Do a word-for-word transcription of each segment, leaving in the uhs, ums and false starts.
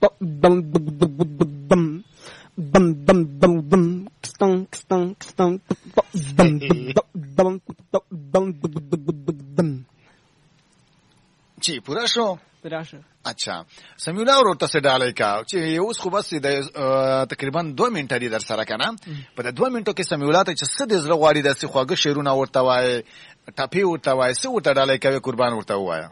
چی پورا شو پورا شو. اچھا سمیولا ورو ته ډالای کا چې اوس خو بس د تقریبا دوه منټه دی در سره کنه په د دوه منټو کې سمیولا ته چې څه د زړه غواړي د څه خواږه شیرونه ورته وای ټاپی ورته وای څه ورته ډالای کوي قربان ورته وای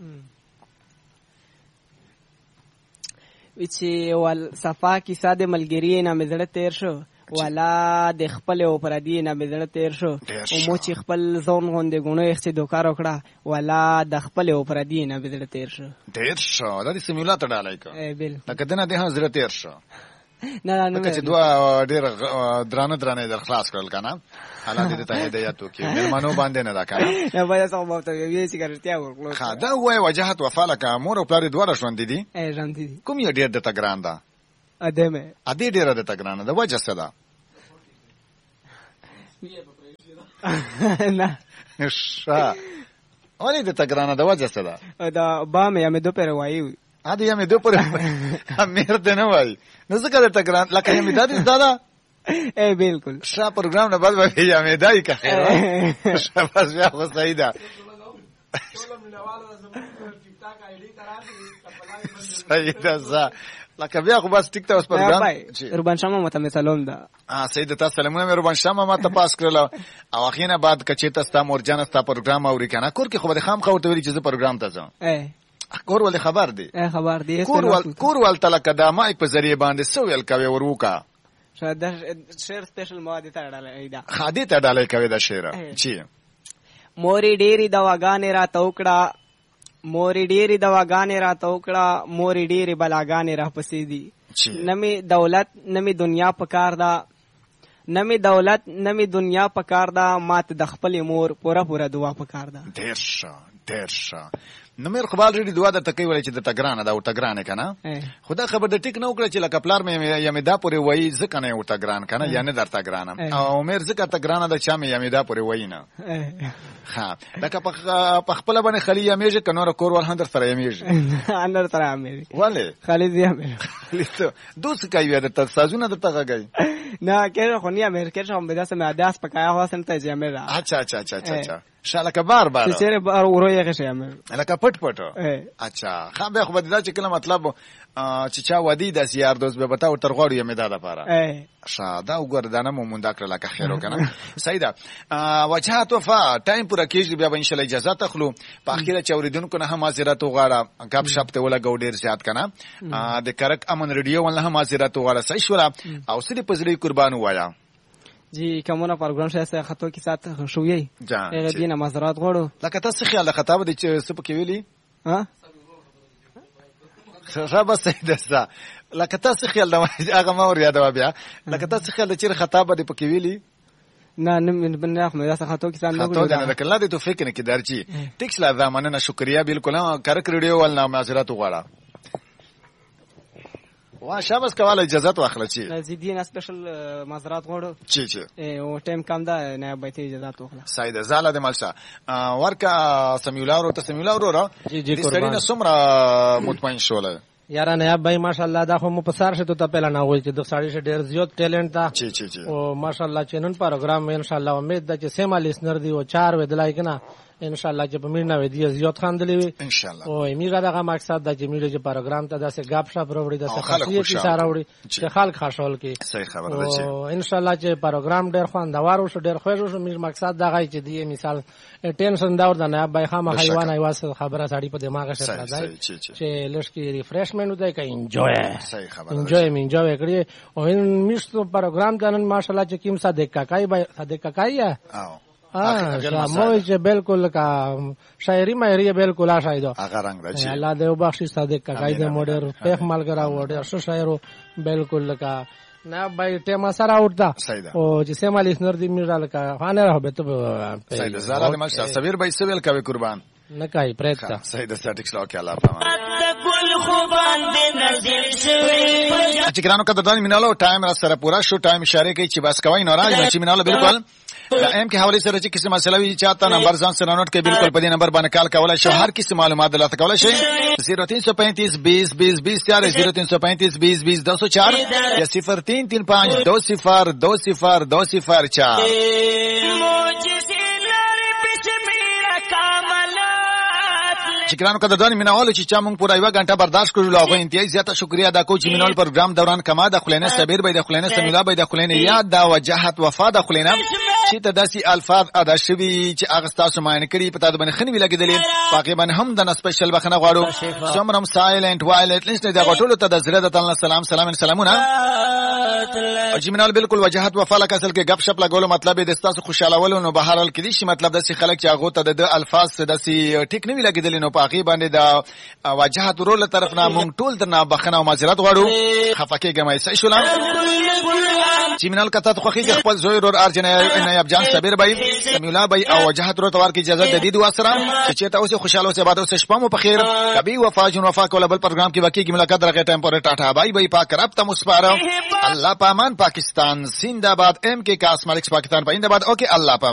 چې ول صفا کی ساده ملګری نه مزړه تیر شو ولا د خپل او پردی نه مزړه تیر شو او مو چې خپل ځون غونډه غونې چې دوکار وکړه ولا د خپل او پردی نه مزړه تیر شو تیر شو دا د سمیولا ته ډالای کا بل لکه دنه د حضرت تیر شو نه نه چې دوه ډېر درانه درانه در خلاص کړل کنه حالات دې ته هدایت وکړي مېلمنو باندې نه دا کنه نه باید څنګه مو ته وی چې ګرځتیا ورکړو ها دا وای وجهت وفالک امور او پلار دوه ژوند دي ای ژوند دي کوم یو ډېر د تګران ده ادمه ادي ډېر د تګران ده وجه څه ده نه ښه ولې د تګران ده وجه څه ده دا با مې مې دو پر وایو ادي مې دو پر امیر ته نه وای نو څه کړه تګران لکه مې دادی دادا اے بالکل شا پروګرام نه بعد به یا مې دای کا خیر شاباش یا خو صحیح ده صحیح ده لکه بیا خو بس ټیک ته اوس پروګرام ربان شمه مته مثالوم ده اه سید تاسو سلامونه مې ربان شمه ما ته پاس کړل او اخینه بعد کچې تاسو ته مورجان ستا پروګرام اوري کنه کور کې خو به خام خو ته ویل چې زه پروګرام ته ځم اے کور ولې خبر دی اے خبر دی کور ول کور ول تلک د مایک په ذریعہ باندې سویل کوي وروکا شاید شعر سپیشل مواد ته ډالای دا خادي ته ډالای کوي دا شعر چی موري ډيري دواګانې را توکړه موري ډيري دواګانې را توکړه موري ډيري بلاګانې را پسې دي نمی دولت نمی دنیا پکار دا نمی دولت نمی دنیا پکار دا مات د خپل مور پورا پورا دعا پکار دا ډیر ښه ډیر ښه نو مې خپل ریډي دعا د تکي ولې چې د تګرانه دا او تګرانه کنه خدا خبر د ټیک نو کړ چې لکه پلار مې یمه دا پورې وای ځکه نه او تګران کنه یعنی در تګرانه او مې ځکه تګرانه د چا مې یمه دا پورې وای نه ها لکه په خپل باندې خلی یمه کنه کور ول هندر سره یمه اندر سره یمه وله خالد یمه خالد دوس کوي د تاسو د تګای نه کېره خو نه مې کېره هم به داسه مې اداس پکایا واسن ته یمه را اچھا اچھا اچھا اچھا شالکه بار بار چې بار ورو یې غشه یمه لکه پټ پټ اچھا خا به خو به دا چې کله مطلب چې چا ودی د یار دوست به بتاو تر غوړ یمه دا لپاره شاده وګردانه مو مونږ کړل لکه خیرو کنه سیدا وجهات وفا ټایم پورا کېږي بیا ان شاء الله اجازه تخلو په اخیره چوریدونکو نه هم حاضرات وغواړه غب شپ ته ولا ګوډیر زیات کنه د کرک امن ریډیو ولله هم حاضرات وغواړه صحیح شورا او سړي پزړي قربان وایا جی کومه پروګرام شاسته خطو کې سات شوې هغه دینه معذرات غوړو لکه تاسو خیال خطاب دي چې سپ کې ویلي ها شابه سیدسا لکه تاسو خیال دا هغه ما ور یاد و بیا لکه تاسو خیال چې خطاب دي پکې ویلي نه نه بنه احمد تاسو خطو کې سات نه غوړو خطو نه کله دې تو فکر نه کې درچی ټیکس لا زمانه شکریا بالکل کرک ریډیو ول نه معذرات وغواړه وا شاباس کواله اجازه واخله چی زیدین سپیشل معذرات غوړو چی چی او ټایم کم ده نه به ته اجازه واخله سید زاله د ملشا ورکا سمیولا ورو ته سمیولا ورو را جی جی قربان دسترینه سمرا مطمئن شوله یاره نه بھائی ماشاءالله دا خو مو په سار شته ته پهلا نه وای چې د ساړي شه ډیر زیات ټیلنٹ تا چی چی چی او ماشاءالله چنن پروګرام ان شاء الله امید ده چې سیمه لیسنر دی او چار ودلای کنه ان شاء الله چې په مینا ودی زیات خاندلې وي ان شاء الله او میرا دغه مقصد د جمیل چې پروګرام ته داسې غاب شپ وروړي داسې خاصیت سره وروړي چې خلک خوشحال کی صحیح خبره ده چې او ان شاء الله چې پروګرام ډیر خواندوار او ډیر خوښ شو میر مقصد دغه چې دی مثال ټینشن دا ور نه بای خامہ حیوان ایواز خبره ساړي په دماغ شه راځي چې لږ کې ریفریشمنت ودای کا انجوای صحیح خبره انجوای می انجوای کړی او ان میشتو پروګرام ته نن ماشاءالله چې کیم ساده کاکای بای ساده کاکای او اه موج بالکل کا شاعری مایری بالکل آشایدو هغه رنگ راځي الله دې وبخشي صادق کاکای دې موډر پیخ مالګرا وډر شو شاعرو بالکل کا نه بای ټیما سره وټدا او چې سیمه لیسنر دې میرال کا خانه راه به ته سید زاله دې مشه سویر بای سویل کوي قربان نه کای پرېتا سید سټیکس لا کې الله پاما چې ګرانو کده دانی مینالو ټایم را سره پورا شو ټایم اشاره کوي چې بس کوي ناراض نشي مینالو بالکل د ایم کې حواله سره چې کیسه مسله وي چاته نمبر ځان سره نوٹ کې بالکل په دې نمبر باندې کال کولای شو هر کیسه معلومات دلته کولای شي صفر تین سو پینتیس بیس بیس بیس چار صفر تین سو پینتیس بیس بیس دو سو چار یا صفر تین تین پانچ دو صفر دو صفر دو صفر چار. شکرانو قدردانی مینوالو چې چا مونږ پورا یو غنټه برداشت کړو لاغو انتهایی زیاته شکریا ادا کوم چې مینوال پروګرام دوران کما د خلینه صبر به د خلینه سمیلا به د خلینه یاد دا وجهت وفا د خلینه چې تداسي الفاظ ادا شوی چې هغه تاسو ماین کړی پتا د باندې خنی وی لګیدلې تقریبا هم د سپیشل بخنه غواړو سمرم سایلنت وایلنت لسته د غټولو ته د زړه د تعالی سلام سلام سلامونه او چې مینوال بالکل وجهت وفا لک اصل کې غب شپ لګولو مطلب د تاسو خوشاله نو بهر حال کې دي شي مطلب د سي خلک چې هغه ته د الفاظ د سي ټیک نه وی لګیدلې نو پاغي باندې دا وجهت ورول طرف نه مونږ ټول درنه بخنه او معذرت غواړو خفکه ګمای سې شولم چې مینال کته خو خې خپل زوی ور ارجنه نایب جان صبر بای سمیلا بای او وجهت ورو توار کی اجازه د دې دوا سره چې چته اوسه خوشاله اوسه بعد اوسه شپه مو په خیر کبي وفا جن وفا کوله بل پروګرام کې واقعي کی ملاقات راغی ټایم پر ټاټا بای بای پاک رب ته مسپاره الله پامان پاکستان زنده‌باد ام کې کاس مالک پاکستان پاینده باد اوکے الله پامان.